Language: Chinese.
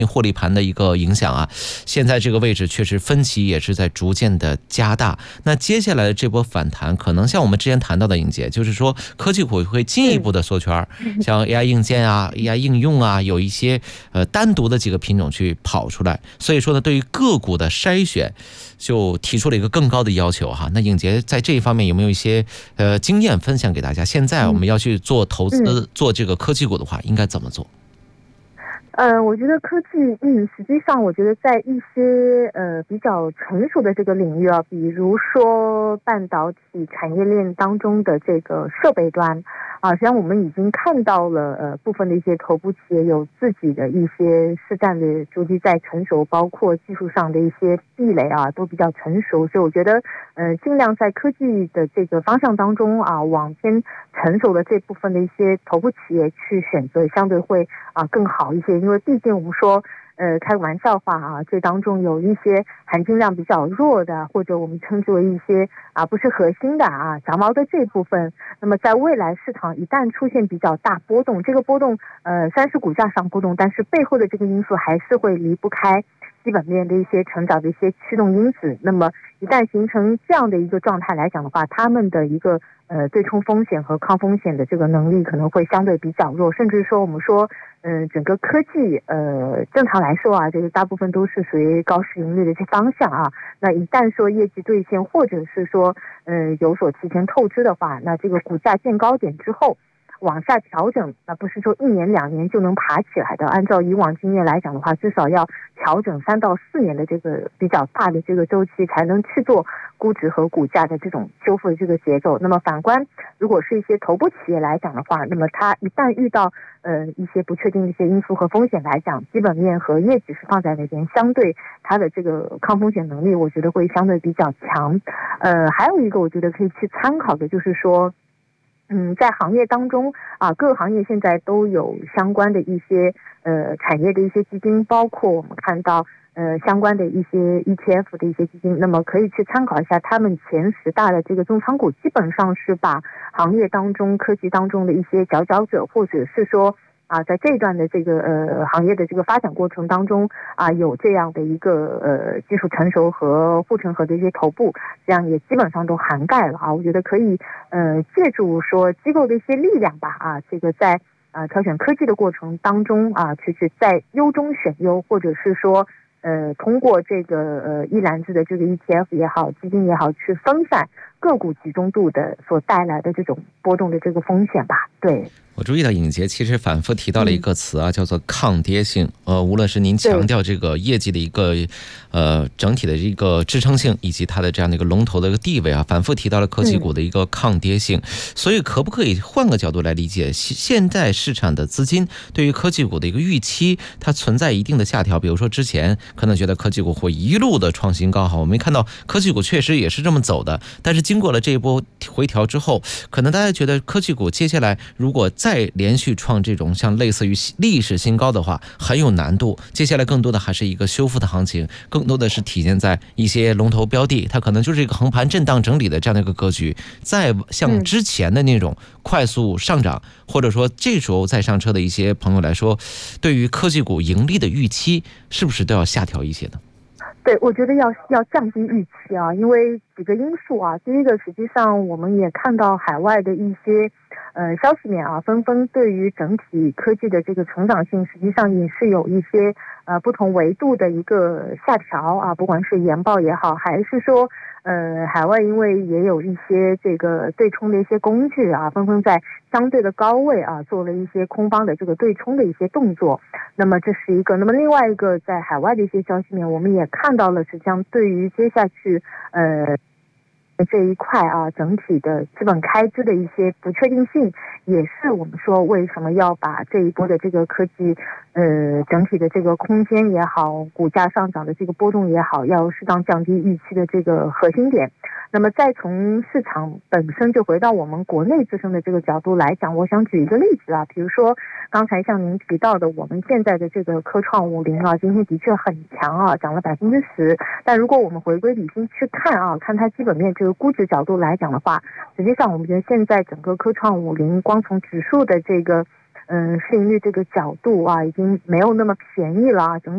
获利盘的一个影响啊，现在这个位置确实分歧也是在逐渐的加大。那接下来的这波反弹，可能像我们之前谈到的影节，就是说科技股会进一步的缩圈，像 AI 硬件啊、AI 应用啊，有一些单独的几个品种去跑出来。所以说呢，对于个股的筛选，就提出了一个更高的要求哈。那影节在这一方面有没有一些经验分享给大家？现在我们要去做投资，做这个科技股的话，应该怎么做？ 我觉得科技，实际上我觉得在一些比较成熟的这个领域啊，比如说半导体产业链当中的这个设备端啊，实际上我们已经看到了部分的一些头部企业有自己的一些市占的逐级在成熟，包括技术上的一些壁垒啊都比较成熟，所以我觉得尽量在科技的这个方向当中啊，往偏成熟的这部分的一些头部企业去选择，相对会更好一些。因为毕竟我们说开个玩笑话啊，这当中有一些含金量比较弱的，或者我们称之为一些不是核心的杂毛的这部分，那么在未来市场一旦出现比较大波动，这个波动虽然是股价上波动，但是背后的这个因素还是会离不开基本面的一些成长的一些驱动因子。那么一旦形成这样的一个状态来讲的话，他们的一个对冲风险和抗风险的这个能力可能会相对比较弱，甚至说我们说整个科技正常来说这个大部分都是属于高市盈率的这方向啊。那一旦说业绩兑现，或者是说有所提前透支的话，那这个股价见高点之后往下调整，那不是说1年2年就能爬起来的。按照以往经验来讲的话，至少要调整3到4年的这个比较大的这个周期，才能去做估值和股价的这种修复的这个节奏。那么反观，如果是一些头部企业来讲的话，那么它一旦遇到一些不确定的一些因素和风险来讲，基本面和业绩是放在那边，相对它的这个抗风险能力，我觉得会相对比较强。还有一个我觉得可以去参考的就是说，在行业当中各个行业现在都有相关的一些产业的一些基金，包括我们看到相关的一些 ETF 的一些基金，那么可以去参考一下他们前10大的这个重仓股，基本上是把行业当中科技当中的一些佼佼者，或者是说在这一段的这个行业的这个发展过程当中有这样的一个技术成熟和护城河的一些头部，这样也基本上都涵盖了我觉得可以借助说机构的一些力量吧这个在挑选科技的过程当中去在优中选优，或者是说通过这个一篮子的这个 ETF 也好，基金也好，去分散个股集中度的所带来的这种波动的这个风险吧。对。 我注意到尹杰其实反复提到了一个词叫做抗跌性。无论是您强调这个业绩的一个整体的一个支撑性，以及它的这样的一个龙头的一个地位反复提到了科技股的一个抗跌性。所以可不可以换个角度来理解，现在市场的资金对于科技股的一个预期，它存在一定的下调？比如说之前可能觉得科技股会一路的创新高我们看到科技股确实也是这么走的，但是经过了这一波回调之后，可能大家觉得科技股接下来如果再连续创这种像类似于历史新高的话，很有难度。接下来更多的还是一个修复的行情，更多的是体现在一些龙头标的，它可能就是一个横盘震荡整理的这样的一个格局。再像之前的那种快速上涨，或者说这时候再上车的一些朋友来说，对于科技股盈利的预期是不是都要下调一些呢？ 对，我觉得要降低预期因为几个因素第一个，实际上我们也看到海外的一些消息面纷纷对于整体科技的这个成长性，实际上也是有一些不同维度的一个下调不管是研报也好，还是说海外因为也有一些这个对冲的一些工具纷纷在相对的高位做了一些空方的这个对冲的一些动作。那么这是一个，那么另外一个，在海外的一些消息面，我们也看到了，实际上对于接下去这一块整体的资本开支的一些不确定性，也是我们说为什么要把这一波的这个科技整体的这个空间也好，股价上涨的这个波动也好，要适当降低预期的这个核心点。那么再从市场本身就回到我们国内自身的这个角度来讲，我想举一个例子比如说刚才像您提到的，我们现在的这个科创50今天的确很强涨了10%，但如果我们回归理性去看看它基本面这个估值角度来讲的话，实际上我们觉得现在整个科创50光从指数的这个市盈率这个角度已经没有那么便宜了整